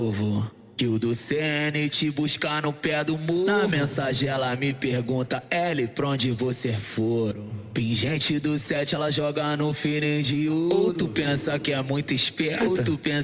Que o do CN te buscar no pé do muro. Na mensagem ela me pergunta, L, pra onde você foram? Pingente do 7 ela joga no feeling de ouro. Ou tu pensa que é muito esperta, ou tu pensa